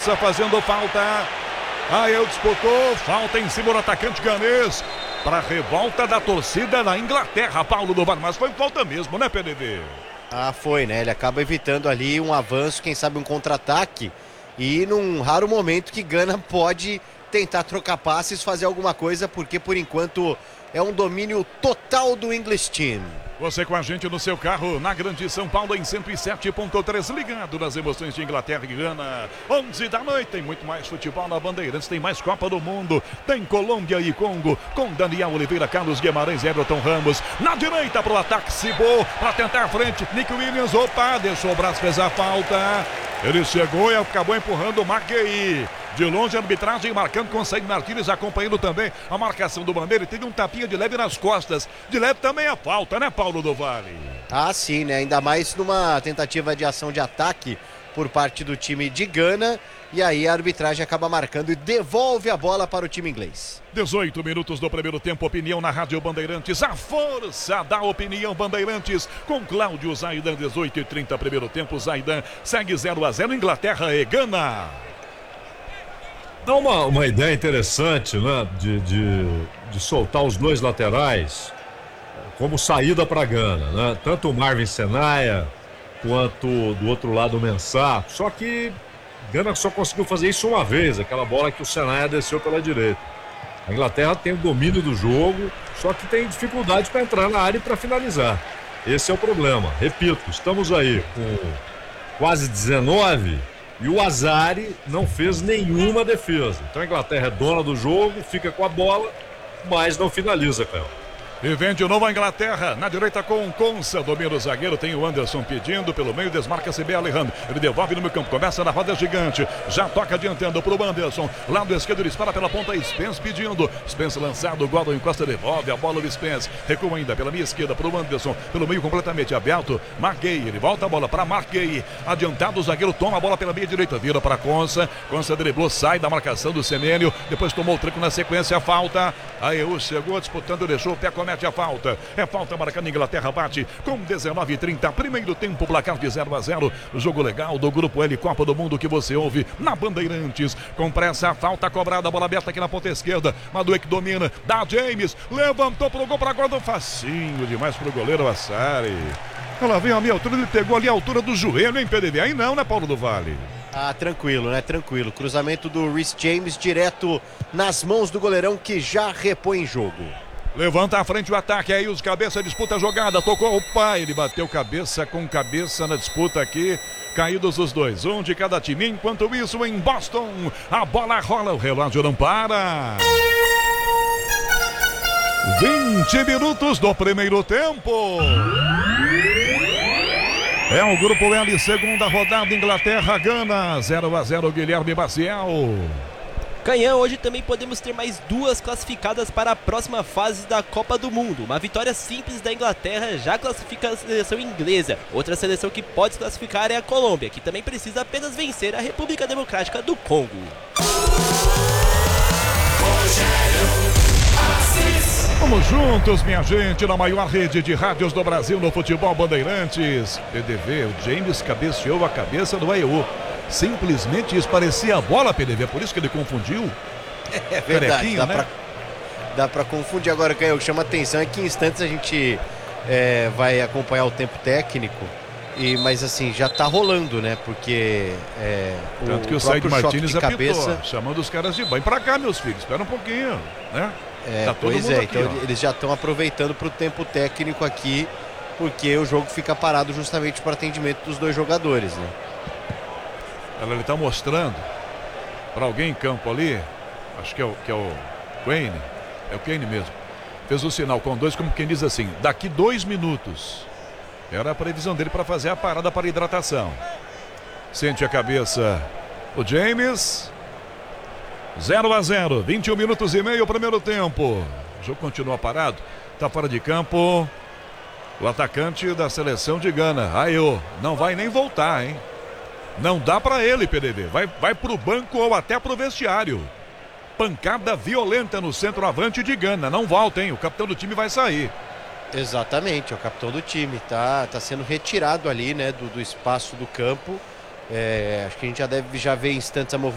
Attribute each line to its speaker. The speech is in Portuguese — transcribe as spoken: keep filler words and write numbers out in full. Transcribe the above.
Speaker 1: cabeça fazendo falta. Aí eu disputou, falta em cima do atacante ganês. Para revolta da torcida na Inglaterra, Paulo do Vale. Mas foi falta mesmo, né, P D V?
Speaker 2: Ah, foi, né? Ele acaba evitando ali um avanço, quem sabe um contra-ataque. E num raro momento que Gana pode tentar trocar passes, fazer alguma coisa, porque por enquanto é um domínio total do English Team.
Speaker 1: Você com a gente no seu carro, na Grande São Paulo, em cento e sete ponto três, ligado nas emoções de Inglaterra e Gana. onze da noite, tem muito mais futebol na Bandeirantes, tem mais Copa do Mundo, tem Colômbia e Congo, com Daniel Oliveira, Carlos Guimarães e Everton Ramos. Na direita pro ataque, Cibô, para tentar a frente, Nick Williams, opa, deixou o braço, fez a falta. Ele chegou e acabou empurrando o Maguei. De longe a arbitragem marcando com Said Martínez, acompanhando também a marcação do Bandeira. Teve um tapinha de leve nas costas. De leve também a falta, né, Paulo do Vale?
Speaker 2: Ah, sim, né? Ainda mais numa tentativa de ação de ataque por parte do time de Gana. E aí a arbitragem acaba marcando e devolve a bola para o time inglês.
Speaker 1: dezoito minutos do primeiro tempo, opinião na Rádio Bandeirantes. A força da opinião Bandeirantes com Cláudio Zaidan, dezoito e trinta, primeiro tempo. Zaidan segue zero a zero, Inglaterra e Gana.
Speaker 3: Dá uma, uma ideia interessante, né? De, de, de soltar os dois laterais como saída para Gana, né? Tanto o Marvin Senaia quanto do outro lado o Mensah. Só que Gana só conseguiu fazer isso uma vez, aquela bola que o Senaia desceu pela direita. A Inglaterra tem o domínio do jogo, só que tem dificuldade para entrar na área e para finalizar. Esse é o problema. Repito, estamos aí com quase dezenove e o Azari não fez nenhuma defesa. Então a Inglaterra é dona do jogo, fica com a bola, mas não finaliza, Caio.
Speaker 1: E vem de novo a Inglaterra, na direita com Consa, domina o zagueiro, tem o Anderson pedindo, pelo meio desmarca C B Alejandro, ele devolve no meio campo, começa na roda gigante, já toca adiantando pro Anderson, lado esquerdo ele dispara pela ponta, Spence pedindo, Spence lançado, Gordon encosta, devolve a bola do Spence, recua ainda pela minha esquerda pro Anderson, pelo meio completamente aberto, Marquei, ele volta a bola para Marquei, adiantado o zagueiro, toma a bola pela meia direita, vira para Consa, Consa driblou, sai da marcação do Semênio, depois tomou o tranco na sequência, a falta, aí o chegou disputando, deixou o pé, comete a falta, é falta marcando, Inglaterra bate com dezenove e trinta, primeiro tempo, placar de zero a zero, jogo legal do Grupo L, Copa do Mundo que você ouve na Bandeirantes, com pressa, falta cobrada, bola aberta aqui na ponta esquerda, Madueck domina, dá James, levantou pro gol, para Gordon, facinho demais pro goleiro Assari, ela vem a minha altura, ele pegou ali a altura do joelho, hein, P D V, aí não, né, Paulo do Vale?
Speaker 2: Ah, tranquilo, né? Tranquilo. Cruzamento do Reece James direto nas mãos do goleirão que já repõe em jogo.
Speaker 1: Levanta à frente o ataque, aí os cabeça, disputa a jogada, tocou, opa, ele bateu cabeça com cabeça na disputa aqui, caídos os dois, um de cada time. Enquanto isso, em Boston, a bola rola, o relógio não para. vinte minutos do primeiro tempo. É o Grupo L, segunda rodada, Inglaterra, Gana, zero a zero, Guilherme Maciel.
Speaker 4: Canhão, hoje também podemos ter mais duas classificadas para a próxima fase da Copa do Mundo. Uma vitória simples da Inglaterra já classifica a seleção inglesa. Outra seleção que pode se classificar é a Colômbia, que também precisa apenas vencer a República Democrática do Congo.
Speaker 1: Vamos juntos, minha gente, na maior rede de rádios do Brasil no futebol Bandeirantes. P D V, o James cabeceou a cabeça do A E U. Simplesmente isso, parecia a bola, P D V, por isso que ele confundiu.
Speaker 2: É verdade, dá,
Speaker 1: né?
Speaker 2: pra, dá pra confundir. Agora, o que chama atenção é que em instantes a gente é, vai acompanhar o tempo técnico, e, mas assim, já tá rolando, né? Porque é, o,
Speaker 1: Tanto que o,
Speaker 2: o
Speaker 1: Said Martínez
Speaker 2: de cabeça...
Speaker 1: apitou, chamando os caras de banho. Pra cá, meus filhos, espera um pouquinho, né?
Speaker 2: É,
Speaker 1: tá todo
Speaker 2: pois
Speaker 1: mundo
Speaker 2: é,
Speaker 1: aqui,
Speaker 2: então
Speaker 1: ó.
Speaker 2: Eles já estão aproveitando pro tempo técnico aqui, porque o jogo fica parado justamente para atendimento dos dois jogadores, né?
Speaker 1: Ele está mostrando para alguém em campo ali, acho que é o, que é o Kane, é o Kane mesmo, fez o sinal com dois, como quem diz assim, daqui dois minutos, era a previsão dele para fazer a parada para hidratação. Sente a cabeça o James, zero a zero, vinte e um minutos e meio, primeiro tempo, o jogo continua parado, está fora de campo, o atacante da seleção de Gana, Ayo, não vai nem voltar, hein? Não dá para ele, P D V. Vai, vai pro banco ou até pro vestiário. Pancada violenta no centroavante de Gana. Não volta, hein? O capitão do time vai sair.
Speaker 2: Exatamente, é o capitão do time. Tá, tá sendo retirado ali, né, do, do espaço do campo. É, acho que a gente já deve já ver em instantes a movimentação